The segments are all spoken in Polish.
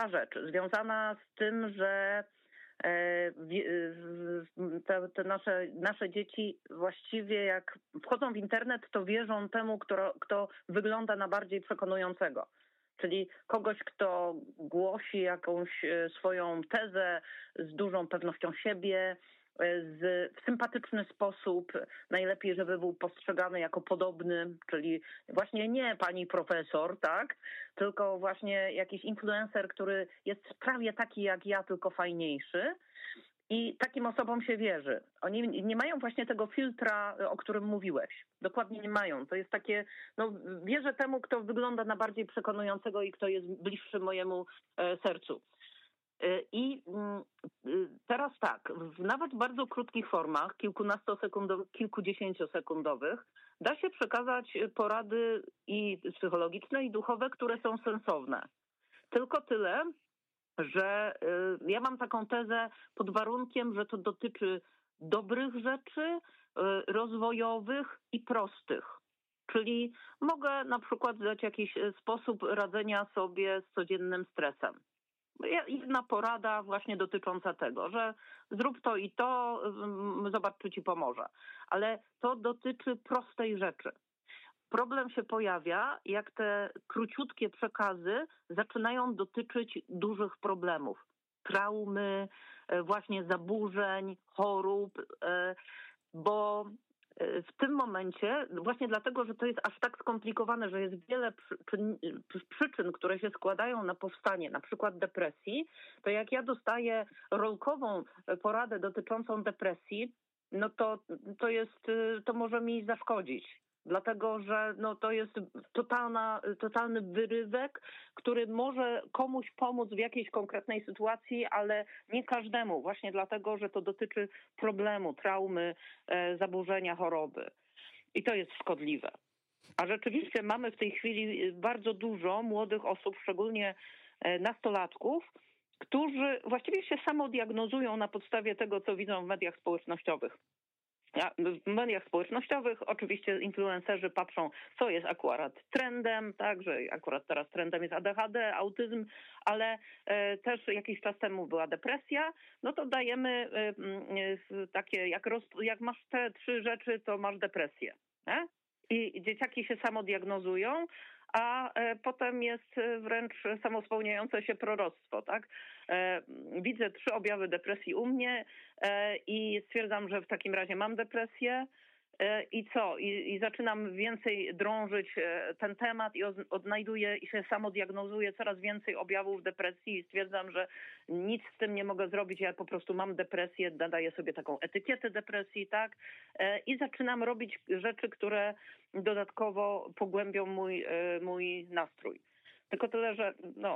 prostsza rzecz, związana z tym, że te nasze dzieci właściwie jak wchodzą w internet, to wierzą temu, kto wygląda na bardziej przekonującego. Czyli kogoś, kto głosi jakąś swoją tezę z dużą pewnością siebie, w sympatyczny sposób, najlepiej, żeby był postrzegany jako podobny, czyli właśnie nie pani profesor, tak, tylko właśnie jakiś influencer, który jest prawie taki jak ja, tylko fajniejszy. I takim osobom się wierzy. Oni nie mają właśnie tego filtra, o którym mówiłeś. Dokładnie nie mają. To jest takie, wierzę temu, kto wygląda na bardziej przekonującego i kto jest bliższy mojemu sercu. I teraz tak, w nawet bardzo krótkich formach, kilkunastosekundowych, kilkudziesięciosekundowych, da się przekazać porady i psychologiczne, i duchowe, które są sensowne. Tylko tyle, że ja mam taką tezę pod warunkiem, że to dotyczy dobrych rzeczy, rozwojowych i prostych. Czyli mogę na przykład dać jakiś sposób radzenia sobie z codziennym stresem. Jedna porada właśnie dotycząca tego, że zrób to i to, zobacz, czy ci pomoże. Ale to dotyczy prostej rzeczy. Problem się pojawia, jak te króciutkie przekazy zaczynają dotyczyć dużych problemów. Traumy, właśnie zaburzeń, chorób, bo w tym momencie, właśnie dlatego, że to jest aż tak skomplikowane, że jest wiele przyczyn, które się składają na powstanie, na przykład depresji, to jak ja dostaję rolkową poradę dotyczącą depresji, no to może mi zaszkodzić. Dlatego, że to jest totalny wyrywek, który może komuś pomóc w jakiejś konkretnej sytuacji, ale nie każdemu. Właśnie dlatego, że to dotyczy problemu, traumy, zaburzenia, choroby. I to jest szkodliwe. A rzeczywiście mamy w tej chwili bardzo dużo młodych osób, szczególnie nastolatków, którzy właściwie się samodiagnozują na podstawie tego, co widzą w mediach społecznościowych. W mediach społecznościowych oczywiście influencerzy patrzą, co jest akurat trendem, tak, że akurat teraz trendem jest ADHD, autyzm, ale też jakiś czas temu była depresja, no to dajemy takie, jak masz te 3 rzeczy, to masz depresję. Nie? I dzieciaki się samodiagnozują, a potem jest wręcz samospełniające się proroctwo, tak? Widzę 3 objawy depresji u mnie i stwierdzam, że w takim razie mam depresję. I co? I zaczynam więcej drążyć ten temat i odnajduję i się samodiagnozuję coraz więcej objawów depresji i stwierdzam, że nic z tym nie mogę zrobić, ja po prostu mam depresję, nadaję sobie taką etykietę depresji, tak? I zaczynam robić rzeczy, które dodatkowo pogłębią mój nastrój. Tylko tyle, że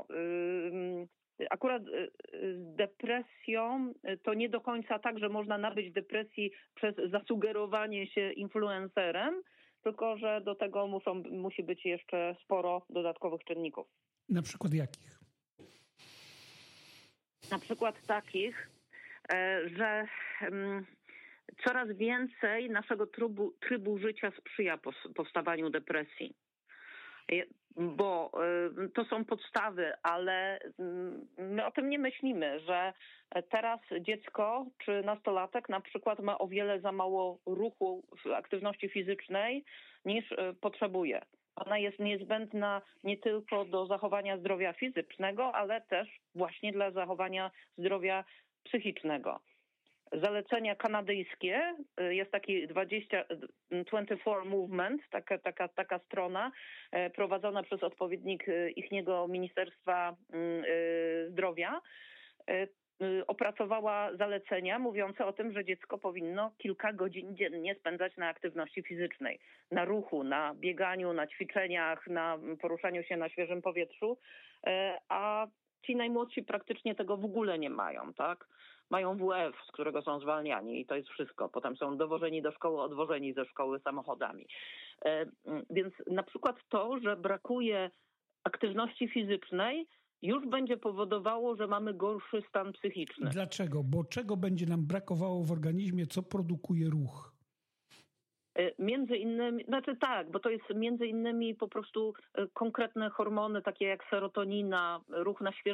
akurat z depresją to nie do końca tak, że można nabyć depresji przez zasugerowanie się influencerem, tylko że do tego musi być jeszcze sporo dodatkowych czynników. Na przykład jakich? Na przykład takich, że coraz więcej naszego trybu życia sprzyja powstawaniu depresji. Bo to są podstawy, ale my o tym nie myślimy, że teraz dziecko czy nastolatek na przykład ma o wiele za mało ruchu, aktywności fizycznej niż potrzebuje. Ona jest niezbędna nie tylko do zachowania zdrowia fizycznego, ale też właśnie dla zachowania zdrowia psychicznego. Zalecenia kanadyjskie, jest taki 24 Movement, taka strona prowadzona przez odpowiednik ichniego Ministerstwa Zdrowia, opracowała zalecenia mówiące o tym, że dziecko powinno kilka godzin dziennie spędzać na aktywności fizycznej, na ruchu, na bieganiu, na ćwiczeniach, na poruszaniu się na świeżym powietrzu, a ci najmłodsi praktycznie tego w ogóle nie mają, tak? Mają WF, z którego są zwalniani i to jest wszystko. Potem są dowożeni do szkoły, odwożeni ze szkoły samochodami. Więc na przykład to, że brakuje aktywności fizycznej, już będzie powodowało, że mamy gorszy stan psychiczny. Dlaczego? Bo czego będzie nam brakowało w organizmie, co produkuje ruch? Między innymi, bo to jest między innymi po prostu konkretne hormony, takie jak serotonina, ruch na świeżym